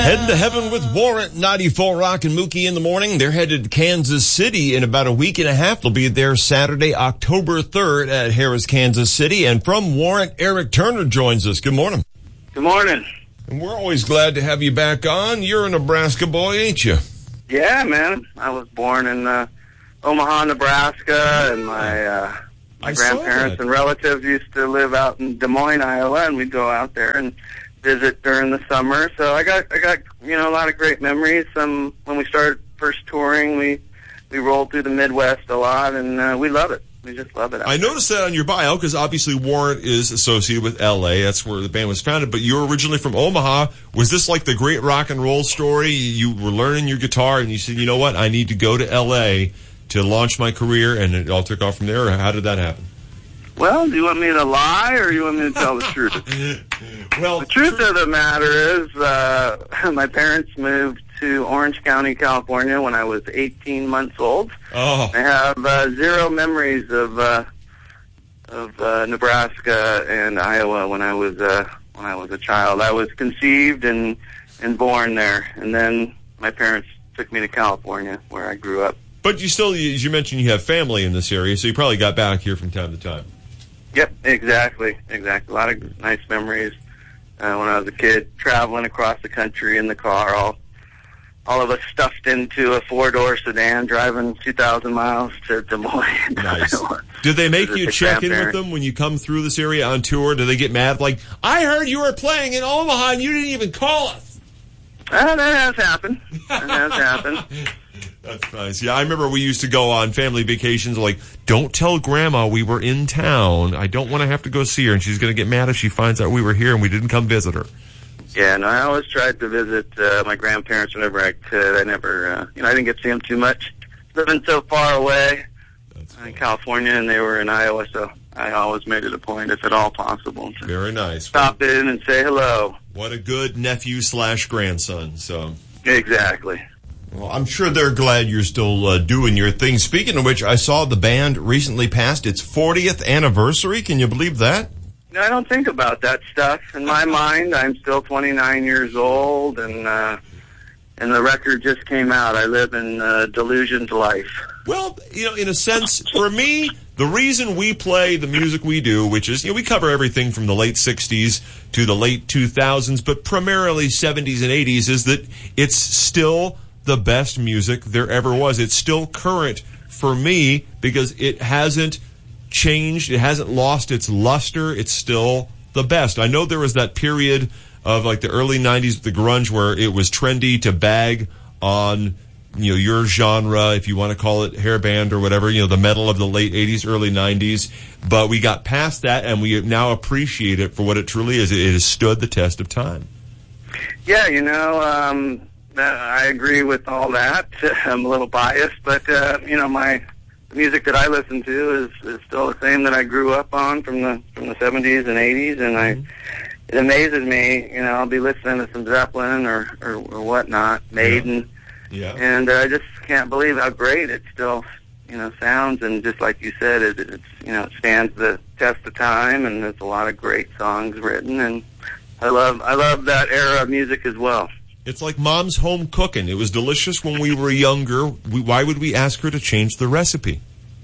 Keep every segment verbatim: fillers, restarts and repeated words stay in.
Heading to heaven with Warrant, ninety-four Rock and Mookie in the morning. They're headed to Kansas City in about a week and a half. They'll be there Saturday, October third at Harrah's, Kansas City. And from Warrant, Eric Turner joins us. Good morning. Good morning. And we're always glad to have you back on. You're a Nebraska boy, ain't you? Yeah, man. I was born in uh, Omaha, Nebraska, and my uh, my I saw grandparents that. and relatives used to live out in Des Moines, Iowa, and we'd go out there and visit during the summer. So I got I got you know a lot of great memories. Some when we started first touring, we we rolled through the Midwest a lot, and uh, we love it. We just love it. I there. noticed that on your bio because obviously Warrant is associated with L A. That's where the band was founded. But you're originally from Omaha. Was this like the great rock and roll story? You were learning your guitar and you said, you know what, I need to go to L A to launch my career, and it all took off from there. Or how did that happen? Well, do you want me to lie or do you want me to tell the truth? Well, The truth tr- of the matter is, uh, my parents moved to Orange County, California when I was eighteen months old. Oh. I have uh, zero memories of uh, of uh, Nebraska and Iowa when I was uh, when I was a child. I was conceived and and born there, and then my parents took me to California, where I grew up. But you still, as you mentioned, you have family in this area, so you probably got back here from time to time. Yep, exactly, exactly. A lot of nice memories uh, when I was a kid, traveling across the country in the car, all all of us stuffed into a four-door sedan, driving two thousand miles to Des Moines. Nice. Did they make Visit you the check in with grandparents. them when you come through this area on tour? Do they get mad? Like, I heard you were playing in Omaha and you didn't even call us. Uh, that has happened. That has happened. That's nice. Yeah, I remember we used to go on family vacations, like, don't tell Grandma we were in town. I don't want to have to go see her, and she's going to get mad if she finds out we were here and we didn't come visit her. Yeah, no, I always tried to visit uh, my grandparents whenever I could. I never, uh, you know, I didn't get to see them too much. Living so far away That's in California, and they were in Iowa, so I always made it a point, if at all possible, to Very nice. stop in and say hello. What a good nephew slash grandson. So, Exactly. well, I'm sure they're glad you're still uh, doing your thing. Speaking of which, I saw the band recently passed its fortieth anniversary. Can you believe that? No, I don't think about that stuff. In my mind, I'm still twenty-nine years old, and uh, and the record just came out. I live in uh, delusioned life. Well, you know, in a sense, for me, the reason we play the music we do, which is, you know, we cover everything from the late sixties to the late two thousands, but primarily seventies and eighties, is that it's still the best music there ever was. It's still current for me because it hasn't changed. It hasn't lost its luster. It's still the best. I know there was that period of like the early nineties with the grunge where it was trendy to bag on, you know, your genre, if you want to call it hair band or whatever, you know, the metal of the late eighties, early nineties. But we got past that and we now appreciate it for what it truly is. It has stood the test of time. Yeah, you know, um, that, I agree with all that. I'm a little biased, but, uh, you know, my the music that I listen to is, is still the same that I grew up on from the from the seventies and eighties, and I it amazes me. You know, I'll be listening to some Zeppelin or or, or whatnot, Maiden, Yeah. and uh, I just can't believe how great it still you know sounds. And just like you said, it, it's you know it stands the test of time, and there's a lot of great songs written, and I love I love that era of music as well. It's like Mom's home cooking. It was delicious when we were younger. We, why would we ask her to change the recipe?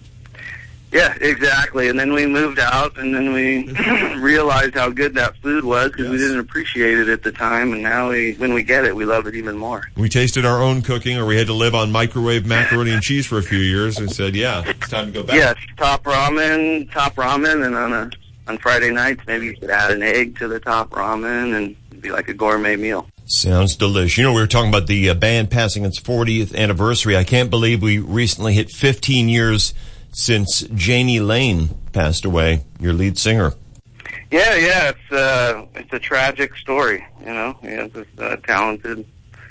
Yeah, exactly. And then we moved out, and then we realized how good that food was because we Yes. didn't appreciate it at the time. And now, we, when we get it, we love it even more. We tasted our own cooking, or we had to live on microwave macaroni and cheese for a few years, and said, "Yeah, it's time to go back." Yes, top ramen, top ramen, and on a on Friday nights, maybe you could add an egg to the top ramen, and it'd be like a gourmet meal. Sounds delicious. You know, we were talking about the uh, band passing its fortieth anniversary. I can't believe we recently hit fifteen years since Janie Lane passed away, your lead singer. Yeah, yeah, it's uh, it's a tragic story. You know, he was this uh, talented,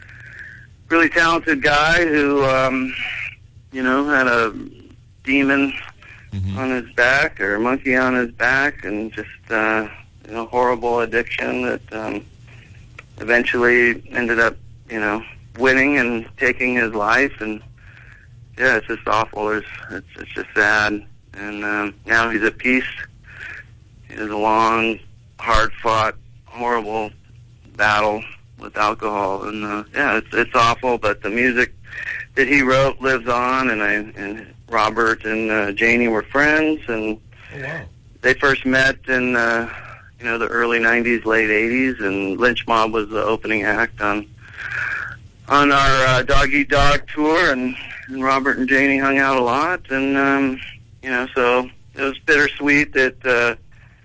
really talented guy who, um, you know, had a demon mm-hmm. on his back or a monkey on his back, and just uh, you know, horrible addiction that um, eventually ended up, you know, winning and taking his life. And yeah, it's just awful. It's it's, it's just sad. And um, now he's at peace. It was a long, hard-fought, horrible battle with alcohol, and uh, yeah, it's it's awful. But the music that he wrote lives on, and I and Robert and uh, Janie were friends, and oh, wow. they first met in uh, you know the early nineties, late eighties, and Lynch Mob was the opening act on on our uh, Dog Eat Dog tour, and, and Robert and Janie hung out a lot, and um, you know so it was bittersweet that. Uh,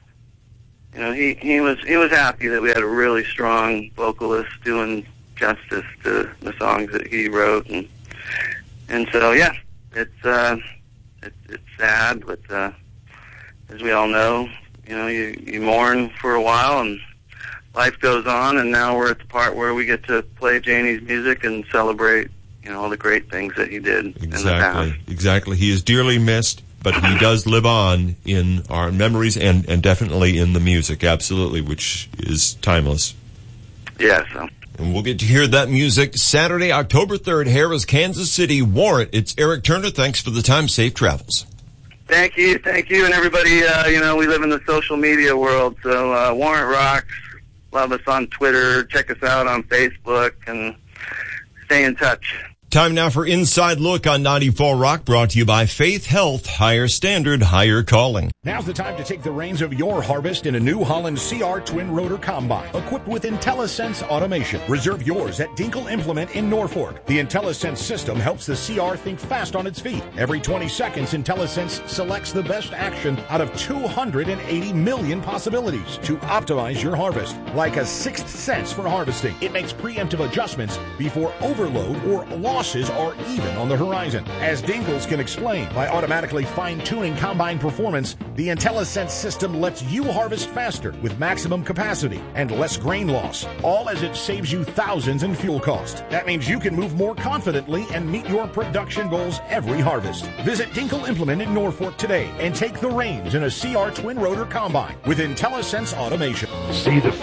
You know, he, he was he was happy that we had a really strong vocalist doing justice to the songs that he wrote, and and so yeah, it's uh, it, it's sad, but uh, as we all know, you know, you, you mourn for a while, and life goes on, and now we're at the part where we get to play Janie's music and celebrate, you know, all the great things that he did exactly, in the past. Exactly, he is dearly missed. But he does live on in our memories and, and definitely in the music, absolutely, which is timeless. Yeah, so. And we'll get to hear that music Saturday, October third, Harrah's, Kansas City. Warrant, it's Eric Turner. Thanks for the time. Safe travels. Thank you, thank you, and everybody, uh, you know, we live in the social media world, so uh, Warrant rocks. Love us on Twitter. Check us out on Facebook, and stay in touch. Time now for Inside Look on ninety-four Rock, brought to you by Faith Health, higher standard, higher calling. Now's the time to take the reins of your harvest in a New Holland C R twin rotor combine equipped with IntelliSense automation. Reserve yours at Dinkle Implement in Norfolk. The IntelliSense system helps the C R think fast on its feet. Every twenty seconds, IntelliSense selects the best action out of two hundred eighty million possibilities to optimize your harvest. Like a sixth sense for harvesting, it makes preemptive adjustments before overload or loss are even on the horizon. As Dingles can explain, by automatically fine-tuning combine performance, the IntelliSense system lets you harvest faster with maximum capacity and less grain loss, all as it saves you thousands in fuel cost. That means you can move more confidently and meet your production goals every harvest. Visit Dinkle Implement in Norfolk today and take the reins in a C R twin rotor combine with IntelliSense automation. See the